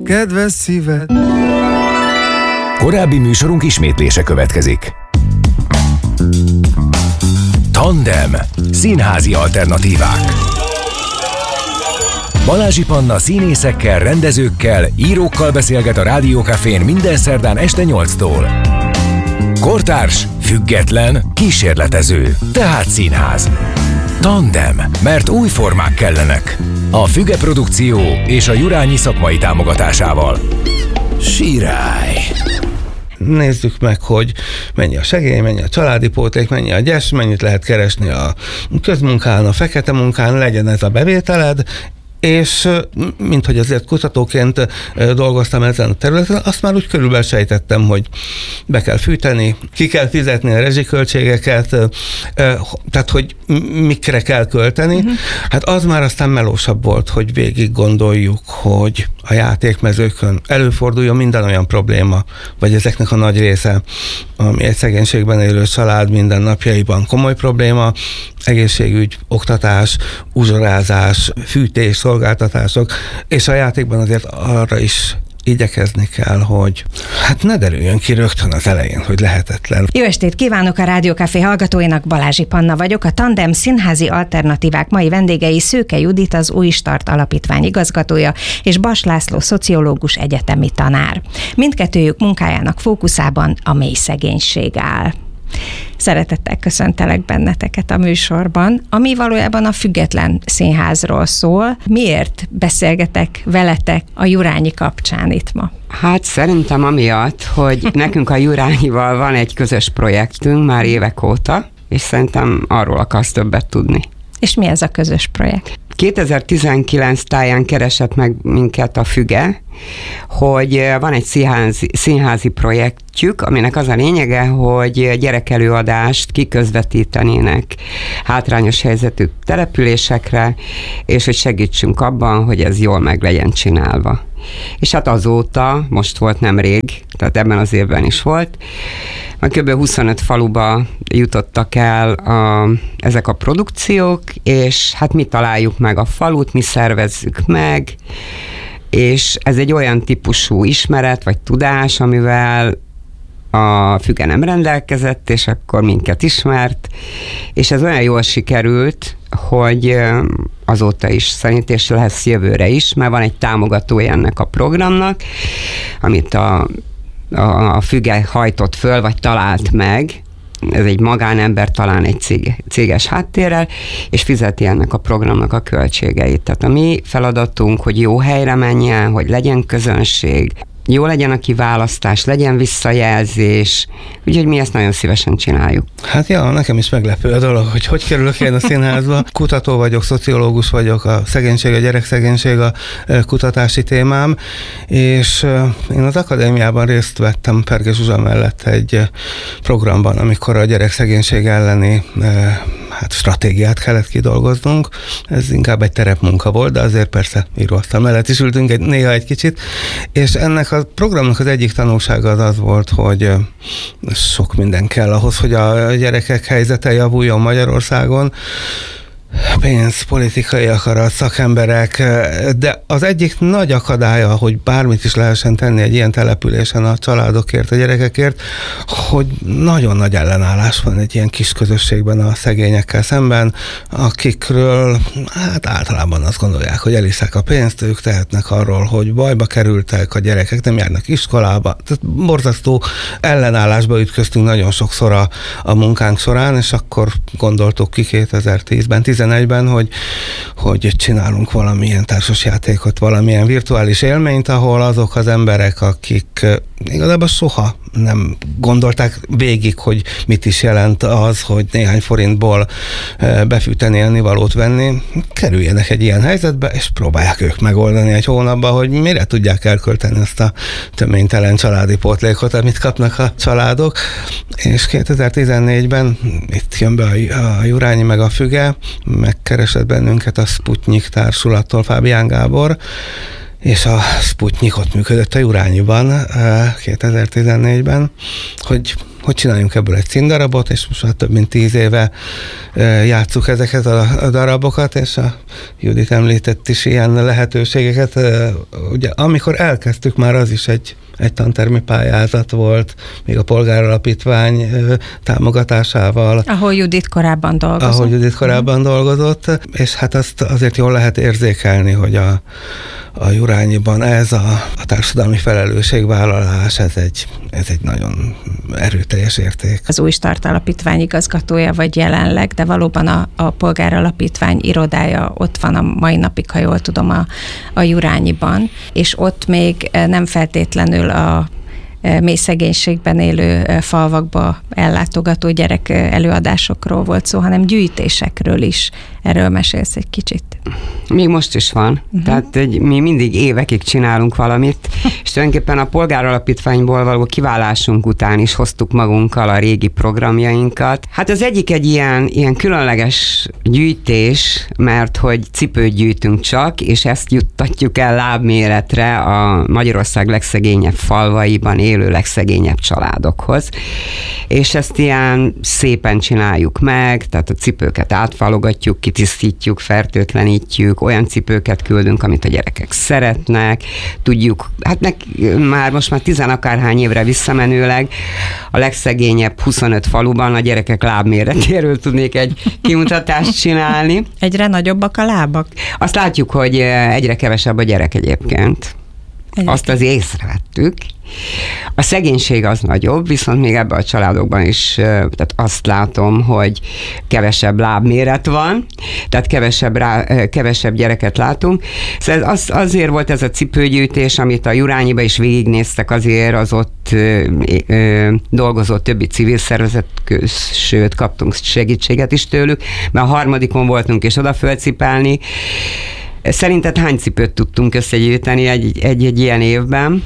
kedves szíved. Korábbi műsorunk ismétlése következik. Tandem. Színházi alternatívák. Balázsi Panna színészekkel, rendezőkkel, írókkal beszélget a Rádió Cafén minden szerdán este 8-tól. Kortárs, független, kísérletező, tehát színház. Tandem, mert új formák kellenek. A Füge Produkció és a Jurányi szakmai támogatásával. Sirály! Nézzük meg, hogy mennyi a segély, mennyi a családi pótlék, mennyi a gyes, mennyit lehet keresni a közmunkán, a fekete munkán, legyen ez a bevételed, és mint hogy azért kutatóként dolgoztam ezen a területen, azt már úgy körülbelül sejtettem, hogy be kell fűteni, ki kell fizetni a rezsiköltségeket, tehát hogy mikre kell költeni. Hát az már aztán melósabb volt, hogy végig gondoljuk, hogy a játékmezőkön előforduljon minden olyan probléma, vagy ezeknek a nagy része, ami egy szegénységben élő család mindennapjaiban komoly probléma, egészségügy, oktatás, uzsorázás, fűtés, szolgáltatások, és a játékban azért arra is igyekezni kell, hogy hát ne derüljön ki rögtön az elején, hogy lehetetlen. Jó estét kívánok a Rádió Café hallgatóinak, Balázsi Panna vagyok, a Tandem színházi alternatívák mai vendégei Szőke Judit, az Új Start Alapítvány igazgatója, és Bas László szociológus, egyetemi tanár. Mindkettőjük munkájának fókuszában a mély szegénység áll. Szeretettel köszöntelek benneteket a műsorban, ami valójában a Független Színházról szól. Miért beszélgetek veletek a Jurányi kapcsán itt ma? Hát szerintem amiatt, hogy nekünk a Jurányival van egy közös projektünk már évek óta, és szerintem arról akarsz többet tudni. És mi ez a közös projekt? 2019 táján keresett meg minket a Füge, hogy van egy színházi projektjük, aminek az a lényege, hogy gyerekelőadást kiközvetítenének hátrányos helyzetű településekre, és hogy segítsünk abban, hogy ez jól meg legyen csinálva. És hát azóta, most volt nemrég, tehát ebben az évben is volt, kb. 25 faluba jutottak el ezek a produkciók, és hát mi találjuk meg a falut, mi szervezzük meg, és ez egy olyan típusú ismeret vagy tudás, amivel a Füge nem rendelkezett, és akkor minket ismert, és ez olyan jól sikerült, hogy azóta is szerint, és lesz jövőre is, mert van egy támogatója ennek a programnak, amit a Füge hajtott föl, vagy talált meg, ez egy magánember, talán egy céges háttérrel, és fizeti ennek a programnak a költségeit. Tehát a mi feladatunk, hogy jó helyre menjen, hogy legyen közönség, jó legyen a kiválasztás, legyen visszajelzés, úgyhogy mi ezt nagyon szívesen csináljuk. Hát ja, nekem is meglepő a dolog, hogy kerülök én a színházba. Kutató vagyok, szociológus vagyok, a szegénység, a gyerekszegénység a kutatási témám, és én az akadémiában részt vettem Perges Zsuzsa mellett egy programban, amikor a gyerekszegénység elleni stratégiát kellett kidolgoznunk. Ez inkább egy terepmunka volt, de azért persze íróasztal mellett is ültünk néha egy kicsit, és ennek a programnak az egyik tanulsága az volt, hogy sok minden kell ahhoz, hogy a gyerekek helyzete javuljon Magyarországon. Pénz, politikai akarat, szakemberek, de az egyik nagy akadálya, hogy bármit is lehessen tenni egy ilyen településen a családokért, a gyerekekért, hogy nagyon nagy ellenállás van egy ilyen kis közösségben a szegényekkel szemben, akikről hát általában azt gondolják, hogy eliszák a pénzt, ők tehetnek arról, hogy bajba kerültek, a gyerekek nem járnak iskolába. Tehát borzasztó ellenállásba ütköztünk nagyon sokszor a munkánk során, és akkor gondoltuk ki 2010-ben, 2011-ben, hogy csinálunk valamilyen társasjátékot, valamilyen virtuális élményt, ahol azok az emberek, akik igazából soha nem gondolták végig, hogy mit is jelent az, hogy néhány forintból befűteni, ennivalót venni, kerüljenek egy ilyen helyzetbe, és próbálják ők megoldani egy hónapban, hogy mire tudják elkölteni azt a töménytelen családi pótlékot, amit kapnak a családok. És 2014-ben itt jön be a Jurányi meg a Füge, megkeresett bennünket a Sputnik társulattól Fábián Gábor, és a Sputnik ott működött a Jurányiban 2014-ben, hogy hogy csináljunk ebből egy színdarabot, és most már több mint 10 éve játsszuk ezeket a darabokat, és a Judit említett is ilyen lehetőségeket. Ugye, amikor elkezdtük, már az is egy tantermi pályázat volt, még a Polgáralapítvány támogatásával. Ahol Judit korábban dolgozott. És hát azt azért jól lehet érzékelni, hogy a Jurányiban ez a társadalmi felelősségvállalás, ez egy nagyon erőteljes érték. Az Új Start Alapítvány igazgatója vagy jelenleg, de valóban a Polgáralapítvány irodája ott van a mai napig, ha jól tudom, a Jurányiban, és ott még nem feltétlenül a mély szegénységben élő falvakba ellátogató gyerek előadásokról volt szó, hanem gyűjtésekről is. Erről mesélsz egy kicsit? Még most is van. Tehát mi mindig évekig csinálunk valamit, és tulajdonképpen a Polgáralapítványból való kiválásunk után is hoztuk magunkkal a régi programjainkat. Hát az egyik egy ilyen különleges gyűjtés, mert hogy cipőt gyűjtünk csak, és ezt juttatjuk el lábméretre a Magyarország legszegényebb falvaiban élő legszegényebb családokhoz. És ezt ilyen szépen csináljuk meg, tehát a cipőket átvalogatjuk, kitisztítjuk, fertőtlenítjük, olyan cipőket küldünk, amit a gyerekek szeretnek, tudjuk, hát már most már 10 akárhány évre visszamenőleg a legszegényebb 25 faluban a gyerekek lábméretéről tudnék egy kimutatást csinálni. Egyre nagyobbak a lábak? Azt látjuk, hogy egyre kevesebb a gyerek egyébként. Azt azért észrevettük. A szegénység az nagyobb, viszont még ebben a családokban is tehát azt látom, hogy kevesebb lábméret van, tehát kevesebb gyereket látunk. Szóval azért volt ez a cipőgyűjtés, amit a Jurányiba is végignéztek, azért az ott dolgozó többi civil szervezet, sőt kaptunk segítséget is tőlük, mert a harmadikon voltunk és oda fölcipelni. Szerinted hány cipőt tudtunk összegyűjteni egy ilyen évben?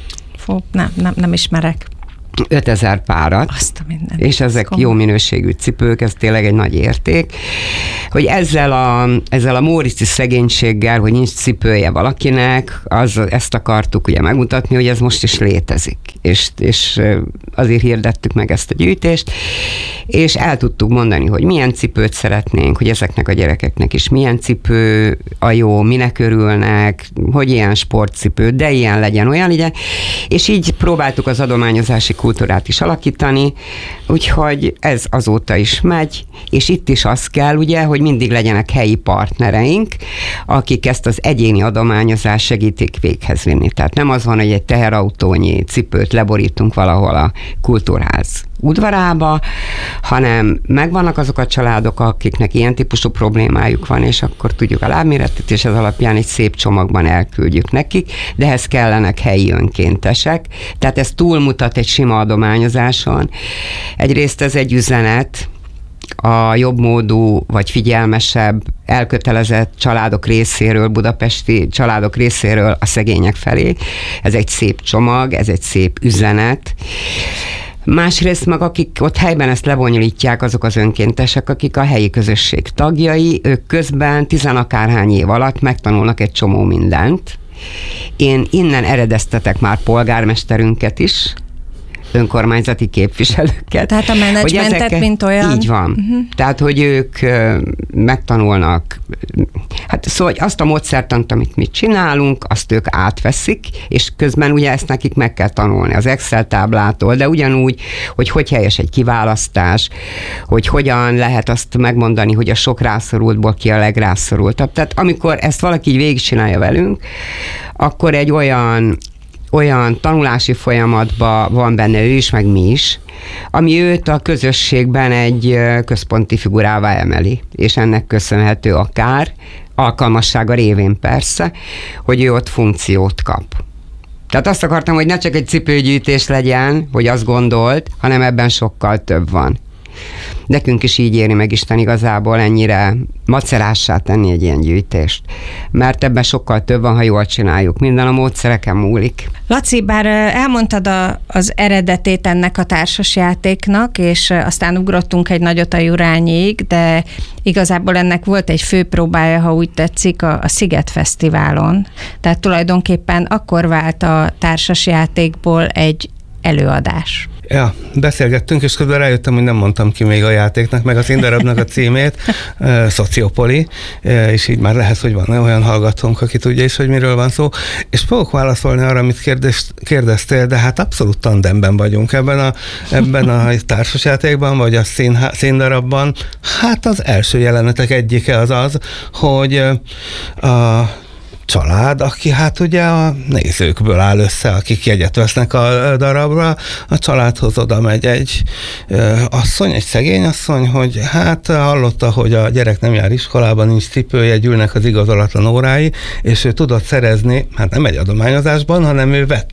Nem ismerek. 5000 párat, és ezek jó minőségű cipők, ez tényleg egy nagy érték, hogy ezzel a mórici szegénységgel, hogy nincs cipője valakinek, ezt akartuk ugye megmutatni, hogy ez most is létezik, és azért hirdettük meg ezt a gyűjtést, és el tudtuk mondani, hogy milyen cipőt szeretnénk, hogy ezeknek a gyerekeknek is milyen cipő a jó, minek örülnek, hogy ilyen sportcipő, de ilyen legyen, olyan legyen, és így próbáltuk az adományozási kultúrát is alakítani, úgyhogy ez azóta is megy, és itt is az kell, ugye, hogy mindig legyenek helyi partnereink, akik ezt az egyéni adományozást segítik véghez vinni. Tehát nem az van, hogy egy teherautónyi cipőt leborítunk valahol a kultúrház udvarába, hanem megvannak azok a családok, akiknek ilyen típusú problémájuk van, és akkor tudjuk a lábméretet, és ez alapján egy szép csomagban elküldjük nekik, de ehhez kellenek helyi önkéntesek, tehát ez túlmutat egy sima adományozáson. Egyrészt ez egy üzenet a jobbmódú vagy figyelmesebb, elkötelezett családok részéről, budapesti családok részéről a szegények felé. Ez egy szép csomag, ez egy szép üzenet. Másrészt meg akik ott helyben ezt lebonyolítják, azok az önkéntesek, akik a helyi közösség tagjai, ők közben 10 akárhány év alatt megtanulnak egy csomó mindent. Én innen eredeztetek már polgármesterünket is, önkormányzati képviselőket. Tehát a menedzsmentet, mint olyan? Így van. Tehát, hogy ők megtanulnak, hát szóval hogy azt a módszertant, amit mi csinálunk, azt ők átveszik, és közben ugye ezt nekik meg kell tanulni az Excel táblától, de ugyanúgy, hogy helyes egy kiválasztás, hogy hogyan lehet azt megmondani, hogy a sok rászorultból ki a legrászorultabb. Tehát amikor ezt valaki így végigcsinálja velünk, akkor egy olyan tanulási folyamatban van benne ő is, meg mi is, ami őt a közösségben egy központi figurává emeli, és ennek köszönhető akár, alkalmassága révén persze, hogy ő ott funkciót kap. Tehát azt akartam, hogy ne csak egy cipőgyűjtés legyen, hogy azt gondolt, hanem ebben sokkal több van. Nekünk is így éri meg Isten igazából ennyire macerássá tenni egy ilyen gyűjtést, mert ebben sokkal több van, ha jól csináljuk. Minden a módszereken múlik. Laci, bár elmondtad az eredetét ennek a társasjátéknak, és aztán ugrottunk egy nagyot a Jurányig, de igazából ennek volt egy főpróbája, ha úgy tetszik, a Sziget Fesztiválon. Tehát tulajdonképpen akkor vált a társasjátékból egy előadás. Ja, beszélgettünk, és közben rájöttem, hogy nem mondtam ki még a játéknak, meg a színdarabnak a címét, Szociopoli, és így már lehet, hogy van olyan hallgatónk, aki tudja is, hogy miről van szó, és fogok válaszolni arra, amit kérdeztél, de hát abszolút tandemben vagyunk ebben a társasjátékban, vagy a színdarabban. Hát az első jelenetek egyike az, hogy a család, aki hát ugye a nézőkből áll össze, akik jegyet vesznek a darabra, a családhoz oda megy egy asszony, egy szegény asszony, hogy hát hallotta, hogy a gyerek nem jár iskolában, nincs cipője, gyűlnek az igazolatlan órái, és ő tudott szerezni, hát nem egy adományozásban, hanem ő vett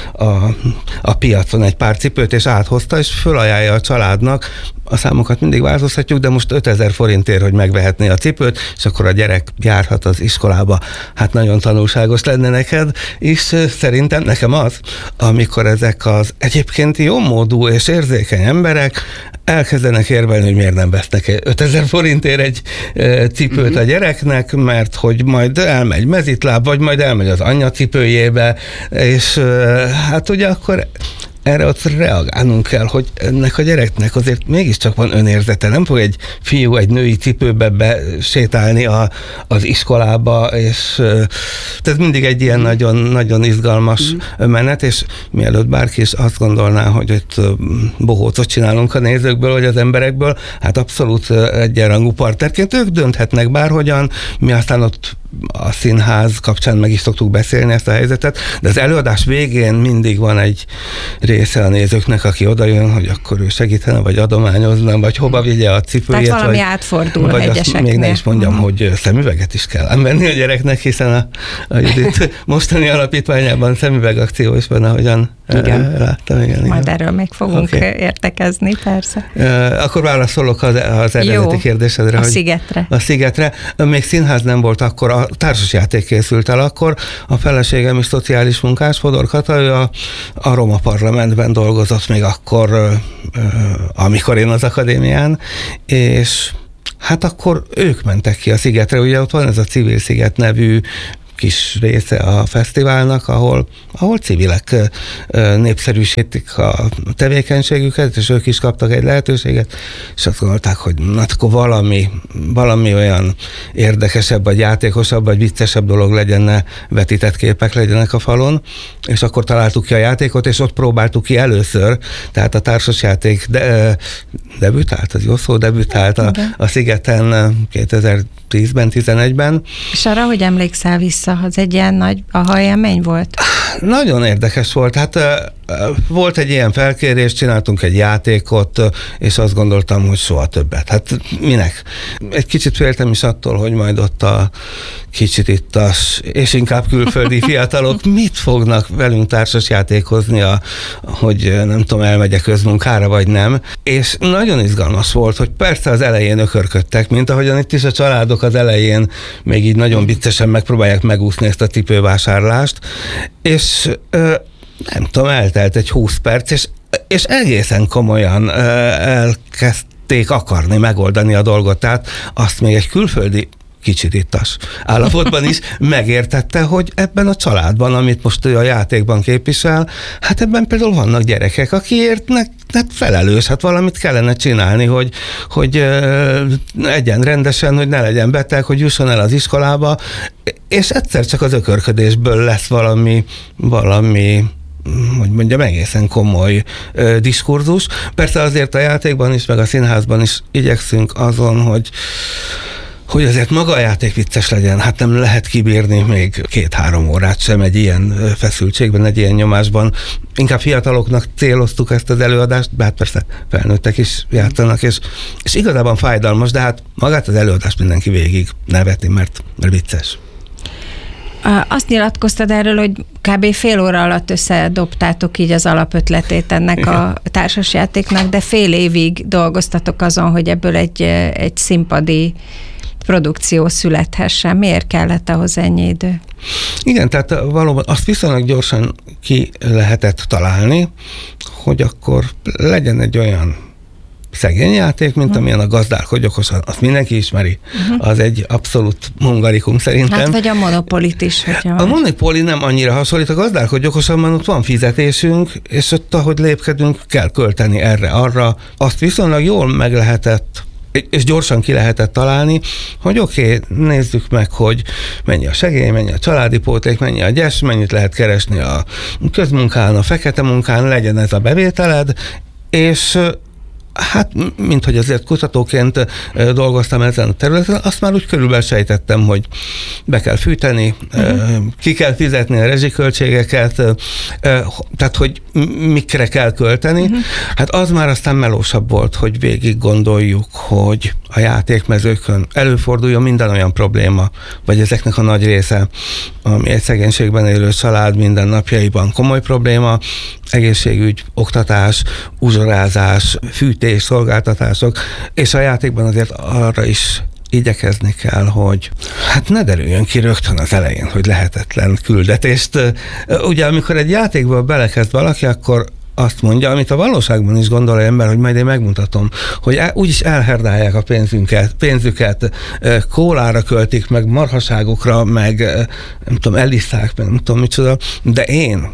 a piacon egy pár cipőt, és áthozta, és fölajánlja a családnak, a számokat mindig változtatjuk, de most 5000 forintért, hogy megvehetné a cipőt, és akkor a gyerek járhat az iskolába. Hát nagyon tanulságos lenne neked, és szerintem nekem az, amikor ezek az egyébként jómódú és érzékeny emberek elkezdenek érvelni, hogy miért nem vesznek 5000 forintért egy cipőt a gyereknek, mert hogy majd elmegy mezitláb, vagy majd elmegy az anyja cipőjébe, és hát ugye akkor erre ott reagálnunk kell, hogy ennek a gyereknek azért mégiscsak van önérzete. Nem fog egy fiú egy női cipőbe besétálni az iskolába, és ez mindig egy ilyen nagyon, nagyon izgalmas menet, és mielőtt bárki is azt gondolná, hogy itt bohócot csinálunk a nézőkből, vagy az emberekből, hát abszolút egyenrangú partnerként ők dönthetnek bárhogyan, mi aztán ott a színház kapcsán meg is szoktuk beszélni ezt a helyzetet, de az előadás végén mindig van egy része a nézőknek, aki odajön, hogy akkor ő segítene, vagy adományozna, vagy hova vigye a cipőjét. Tehát valami átfordul vagy egyeseknél. Még ne is mondjam, hogy szemüveget is kell venni a gyereknek, hiszen a Judit mostani alapítványában szemüvegakció is van, ahogyan láttam. Igen. Majd erről még fogunk értekezni, persze. Akkor válaszolok az eredeti kérdésedre. A Szigetre. A Szigetre. Még színház nem volt akkor, a társasjáték készült el akkor, a feleségem is szociális munkás, Fodor Kata, ő a Roma Parlamentben dolgozott még akkor, amikor én az akadémián, és hát akkor ők mentek ki a Szigetre, ugye ott van ez a Civil Sziget nevű kis része a fesztiválnak, ahol civilek népszerűsítik a tevékenységüket, és ők is kaptak egy lehetőséget, és azt gondolták, hogy akkor valami olyan érdekesebb, vagy játékosabb, vagy viccesebb dolog legyen, ne vetített képek legyenek a falon, és akkor találtuk ki a játékot, és ott próbáltuk ki először, tehát a társasjáték debütált, az jó szó, debütált a Szigeten 2010-ben, 11-ben. És arra, hogy emlékszel vissza, az egy ilyen nagy aha élmény volt? Nagyon érdekes volt. Hát volt egy ilyen felkérés, csináltunk egy játékot, és azt gondoltam, hogy soha többet. Hát minek? Egy kicsit féltem is attól, hogy majd ott a kicsit ittas, és inkább külföldi fiatalok mit fognak velünk társasjátékozni, hogy nem tudom, elmegyek közmunkára, vagy nem. És nagyon izgalmas volt, hogy persze az elején ökörködtek, mint ahogyan itt is a családok az elején még így nagyon viccesen megpróbálják megúszni ezt a cipővásárlást, és nem tudom, eltelt egy 20 perc, és egészen komolyan elkezdték akarni megoldani a dolgot. Tehát azt még egy külföldi kicsit ittas állapotban is megértette, hogy ebben a családban, amit most ő a játékban képvisel, hát ebben például vannak gyerekek, akiértnek felelős, hát valamit kellene csinálni, hogy egyen rendesen, hogy ne legyen beteg, hogy jusson el az iskolába, és egyszer csak az ökörködésből lesz valami hogy mondjam, egészen komoly diskurzus. Persze azért a játékban is, meg a színházban is igyekszünk azon, hogy azért maga a játék vicces legyen, hát nem lehet kibírni még 2-3 órát sem egy ilyen feszültségben, egy ilyen nyomásban. Inkább fiataloknak céloztuk ezt az előadást, de hát persze felnőttek is játszanak, és igazából fájdalmas, de hát magát az előadást mindenki végig neveti, mert vicces. Azt nyilatkoztad erről, hogy kb. Fél óra alatt összedobtátok így az alapötletét ennek a társasjátéknak, de fél évig dolgoztatok azon, hogy ebből egy színpadi produkció születhessen. Miért kellett ahhoz ennyi idő? Igen, tehát valóban azt viszonylag gyorsan ki lehetett találni, hogy akkor legyen egy olyan szegény játék, mint amilyen a gazdálkodj okosan. Azt mindenki ismeri. Az egy abszolút hungarikum szerintem. Hát vagy a Monopolit is. A Monopoly nem annyira hasonlít, a gazdálkodj okosan, ott van fizetésünk, és ott, ahogy lépkedünk, kell költeni erre, arra. Azt viszonylag jól meg lehetett és gyorsan ki lehetett találni, hogy oké, nézzük meg, hogy mennyi a segély, mennyi a családi pótlék, mennyi a gyes, mennyit lehet keresni a közmunkán, a fekete munkán, legyen ez a bevételed, és hát, mint hogy azért kutatóként dolgoztam ezen a területen, azt már úgy körülbelül sejtettem, hogy be kell fűteni, ki kell fizetni a rezsiköltségeket, tehát, hogy mikre kell költeni. Hát az már aztán melósabb volt, hogy végig gondoljuk, hogy a játékmezőkön előforduljon minden olyan probléma, vagy ezeknek a nagy része, ami egy szegénységben élő család mindennapjaiban komoly probléma, egészségügy, oktatás, uzsorázás, fűtés, szolgáltatások, és a játékban azért arra is igyekezni kell, hogy hát ne derüljön ki rögtön az elején, hogy lehetetlen küldetést. Ugye, amikor egy játékba belekezd valaki, akkor azt mondja, amit a valóságban is gondol az ember, hogy majd én megmutatom, hogy úgyis elherdálják a pénzüket, kólára költik, meg marhaságokra, meg nem tudom, ellisszák, meg nem tudom micsoda, de én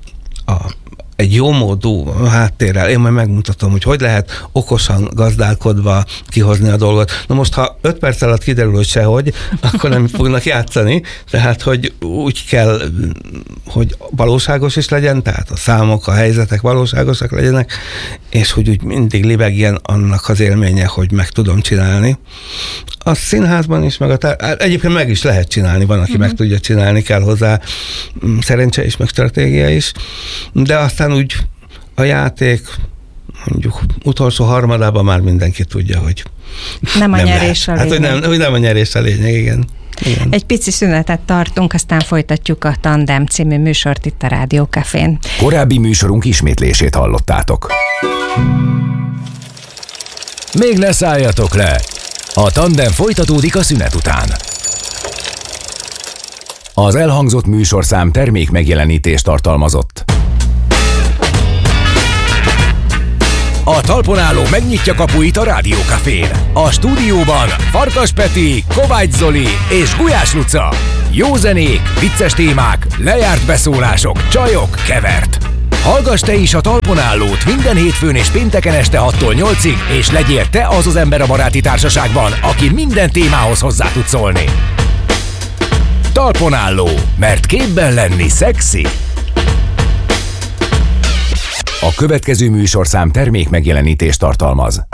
egy jómódú háttérrel, én majd megmutatom, hogy lehet okosan gazdálkodva kihozni a dolgot. Na most, ha 5 perc alatt kiderül, hogy sehogy, akkor nem fognak játszani, tehát, hogy úgy kell, hogy valóságos is legyen, tehát a számok, a helyzetek valóságosak legyenek, és hogy úgy mindig libegjen annak az élménye, hogy meg tudom csinálni. A színházban is, meg egyébként meg is lehet csinálni, van, aki meg tudja csinálni, kell hozzá szerencse is, meg stratégia is, de aztán úgy a játék mondjuk utolsó harmadában már mindenki tudja, hogy nem a nyerés a lényeg. Hát, hogy nem a nyerés a lényeg, igen. Egy pici szünetet tartunk, aztán folytatjuk a Tandem című műsort itt a Rádió Cafén. Korábbi műsorunk ismétlését hallottátok. Még ne szálljatok le! A Tandem folytatódik a szünet után. Az elhangzott műsorszám termék megjelenítést tartalmazott. A talpon álló megnyitja kapuit a Rádió Cafén. A stúdióban Farkas Peti, Kovács Zoli és Gulyás Luca. Jó zenék, vicces témák, lejárt beszólások, csajok, kevert. Hallgass te is a talpon állót minden hétfőn és pénteken este 6-tól 8-ig, és legyél te az ember a baráti társaságban, aki minden témához hozzá tud szólni. Talpon álló, mert képben lenni szexi. A következő műsorszám termék megjelenítést tartalmaz.